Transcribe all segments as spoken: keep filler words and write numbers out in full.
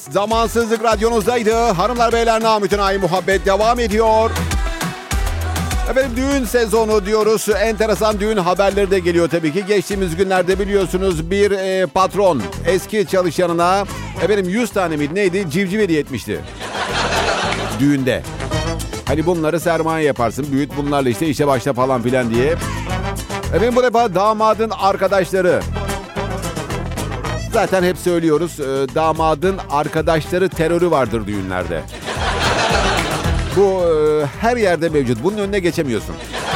Zamansızlık radyonuzdaydı. Hanımlar beyler, namütenayi muhabbet devam ediyor. Efendim, düğün sezonu diyoruz. Enteresan düğün haberleri de geliyor tabii ki. Geçtiğimiz günlerde biliyorsunuz bir e, patron eski çalışanına efendim yüz tane mi neydi civciv hediye etmişti. Düğünde. Hani bunları sermaye yaparsın, büyüt bunlarla işte işe başla falan filan diye. Efendim bu defa damadın arkadaşları. Zaten hep söylüyoruz, damadın arkadaşları terörü vardır düğünlerde. Bu her yerde mevcut. Bunun önüne geçemiyorsun.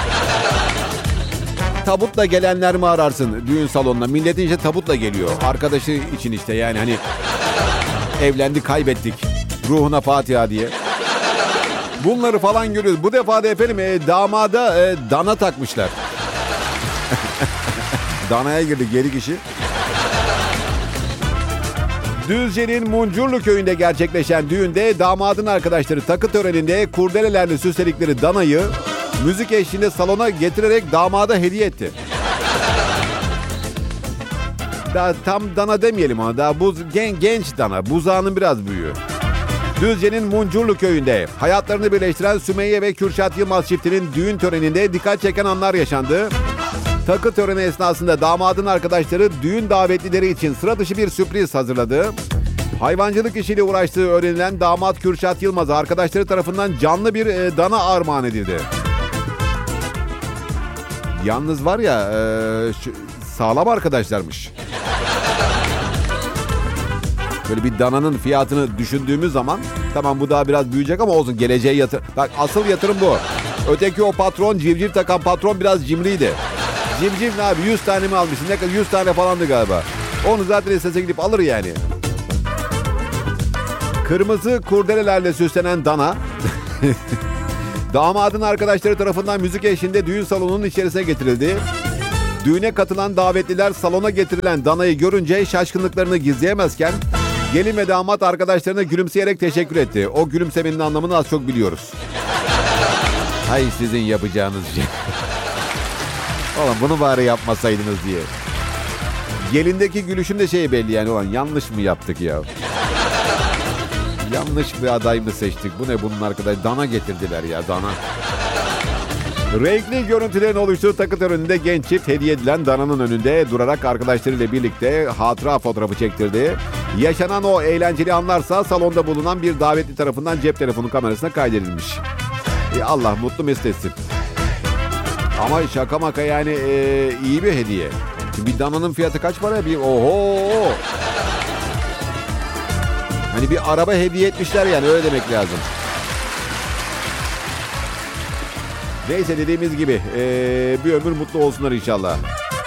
Tabutla gelenler mi ararsın düğün salonuna? Milletin işte tabutla geliyor. Arkadaşı için işte, yani hani evlendi kaybettik, ruhuna Fatiha diye. Bunları falan görüyoruz. Bu defa da efendim e, damada e, dana takmışlar. Danaya girdi geri kişi. Düzce'nin Muncurlu köyünde gerçekleşen düğünde damadın arkadaşları takı töreninde kurdelelerle süsledikleri danayı müzik eşliğinde salona getirerek damada hediye etti. Daha tam dana demeyelim ona, daha buz, gen, genç dana, buzağının biraz büyüğü. Düzce'nin Muncurlu köyünde hayatlarını birleştiren Sümeyye ve Kürşat Yılmaz çiftinin düğün töreninde dikkat çeken anlar yaşandı. Takı töreni esnasında damadın arkadaşları düğün davetlileri için sıra dışı bir sürpriz hazırladı. Hayvancılık işiyle uğraştığı öğrenilen damat Kürşat Yılmaz'a arkadaşları tarafından canlı bir e, dana armağan edildi. Yalnız var ya e, şu, sağlam arkadaşlarmış. Böyle bir dananın fiyatını düşündüğümüz zaman tamam bu daha biraz büyüyecek ama olsun, geleceğe yatır. Bak asıl yatırım bu. Öteki o patron, civciv takan patron biraz cimriydi. Civciv ne abi, yüz tane mi almışsın? Ne kadar, yüz tane falandı galiba. Onu zaten istese gidip alır yani. Kırmızı kurdelelerle süslenen dana damadın arkadaşları tarafından müzik eşliğinde düğün salonunun içerisine getirildi. Düğüne katılan davetliler salona getirilen danayı görünce şaşkınlıklarını gizleyemezken gelin ve damat arkadaşlarına gülümseyerek teşekkür etti. O gülümsemenin anlamını az çok biliyoruz. Hay sizin yapacağınız şey. Oğlum bunu bari yapmasaydınız diye. Gelindeki gülüşün de şey belli yani, olan yanlış mı yaptık ya? Yanlış bir aday mı seçtik? Bu ne bunun arkadaş? Dana getirdiler ya, dana. Renkli görüntülerin oluştuğu takı töreninde genç çift hediye edilen dananın önünde durarak arkadaşlarıyla birlikte hatıra fotoğrafı çektirdi. Yaşanan o eğlenceli anlarsa salonda bulunan bir davetli tarafından cep telefonu kamerasına kaydedilmiş. E Allah mutlu mesut etsin. Ama şaka maka yani e, iyi bir hediye. Bir dananın fiyatı kaç para? Bir oho. Hani bir araba hediye etmişler yani, öyle demek lazım. Neyse, dediğimiz gibi e, bir ömür mutlu olsunlar inşallah.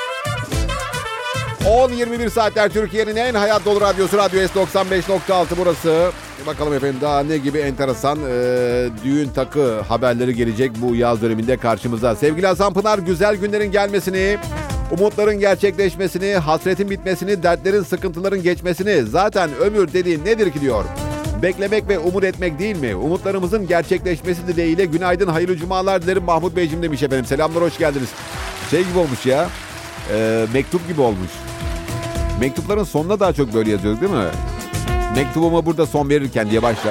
on yirmi bir saatler Türkiye'nin en hayat dolu radyosu Radyo S doksan beş nokta altı burası. Bakalım efendim daha ne gibi enteresan e, düğün takı haberleri gelecek bu yaz döneminde karşımıza. Sevgili Hasan Pınar, güzel günlerin gelmesini, umutların gerçekleşmesini, hasretin bitmesini, dertlerin, sıkıntıların geçmesini, zaten ömür dediğin nedir ki diyor. Beklemek ve umut etmek değil mi? Umutlarımızın gerçekleşmesi dileğiyle günaydın, hayırlı cumalar dilerim Mahmut Beyciğim demiş efendim. Selamlar, hoş geldiniz. Şey gibi olmuş ya, e, mektup gibi olmuş. Mektupların sonuna daha çok böyle yazıyorduk değil mi? Mektubuma burada son verirken diye başlar.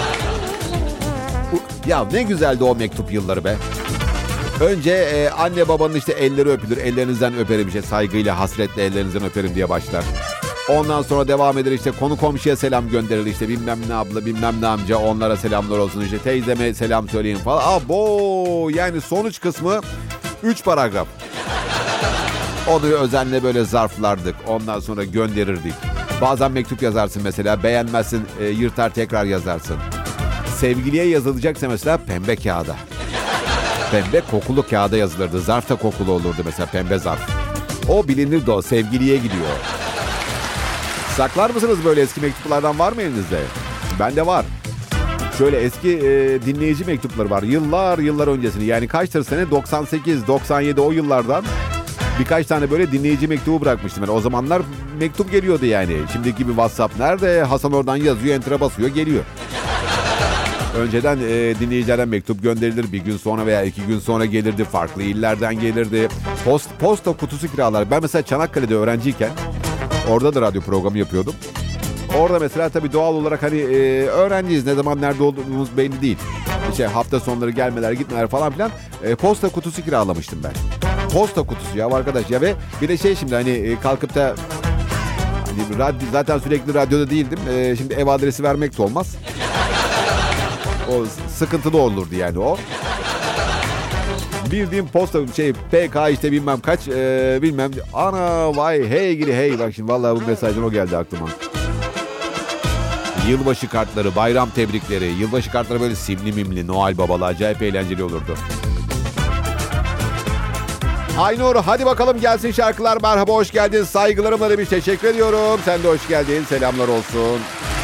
Ya ne güzeldi o mektup yılları be. Önce e, anne babanın işte elleri öpülür. Ellerinizden öperim işte, saygıyla, hasretle ellerinizden öperim diye başlar. Ondan sonra devam eder işte, konu komşuya selam gönderir işte, bilmem ne abla bilmem ne amca, onlara selamlar olsun işte, teyzeme selam söyleyin falan. Abo, yani sonuç kısmı üç paragraf. Onu özenle böyle zarflardık. Ondan sonra gönderirdik. Bazen mektup yazarsın mesela, beğenmezsin, e, yırtar tekrar yazarsın. Sevgiliye yazılacaksa mesela pembe kağıda. Pembe kokulu kağıda yazılırdı. Zarf da kokulu olurdu mesela, pembe zarf. O bilinirdi, o sevgiliye gidiyor. Saklar mısınız böyle eski mektuplardan, var mı elinizde? Bende var. Şöyle eski e, dinleyici mektupları var. Yıllar yıllar öncesini, yani kaçtır sene, doksan sekiz doksan yedi o yıllardan birkaç tane böyle dinleyici mektubu bırakmıştım. Yani o zamanlar mektup geliyordu yani. Şimdiki gibi WhatsApp nerede? Hasan oradan yazıyor, enter'a basıyor, geliyor. Önceden e, dinleyicilerden mektup gönderilir. Bir gün sonra veya iki gün sonra gelirdi. Farklı illerden gelirdi. Post, posta kutusu kiralar. Ben mesela Çanakkale'de öğrenciyken orada da radyo programı yapıyordum. Orada mesela tabii doğal olarak hani e, öğrenciyiz. Ne zaman nerede olduğumuz belli değil. İşte hafta sonları gelmeler gitmeler falan filan. E, posta kutusu kiralamıştım ben. Posta kutusu ya arkadaş ya ve bir de şey şimdi hani e, kalkıp da hani radyo, zaten sürekli radyoda değildim. E, şimdi ev adresi vermek de olmaz. O sıkıntılı olurdu yani o. Bildiğim posta şey P K işte bilmem kaç e, bilmem. Ana vay hey gidi hey bak şimdi vallahi bu mesajdan o geldi aklıma. Yılbaşı kartları, bayram tebrikleri, yılbaşı kartları böyle simli mimli, Noel babalı acayip eğlenceli olurdu. Aynur hadi bakalım gelsin şarkılar. Merhaba hoş geldin. Saygılarımla demiş. Teşekkür ediyorum. Sen de hoş geldin. Selamlar olsun.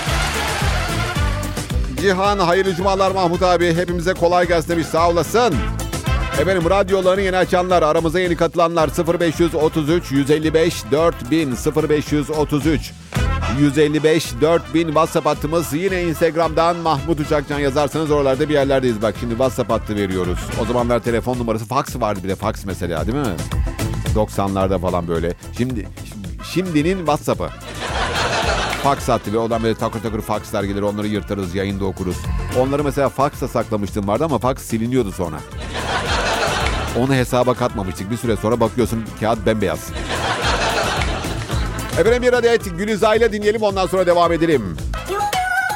Cihan hayırlı cumalar Mahmut abi. Hepimize kolay gelsin demiş. Sağ olasın. Efendim radyolarını yeni açanlar, aramıza yeni katılanlar sıfır beş otuz üç yüz elli beş dört bin sıfır beş otuz üç yüz elli beş dört bin WhatsApp hattımız. Yine Instagram'dan Mahmut Uçakcan yazarsanız oralarda bir yerlerdeyiz. Bak şimdi WhatsApp hattı veriyoruz. O zamanlar telefon numarası, fax vardı bir de, fax mesela değil mi? doksanlarda falan böyle. Şimdi şimdinin WhatsApp'ı. Fax hattı ve oradan böyle takır takır faxlar gelir, onları yırtarız, yayında okuruz. Onları mesela faxla saklamıştım vardı ama fax siliniyordu sonra. Onu hesaba katmamıştık. Bir süre sonra bakıyorsun kağıt bembeyaz. Efendim bir adet Gülizar'la dinleyelim, ondan sonra devam edelim.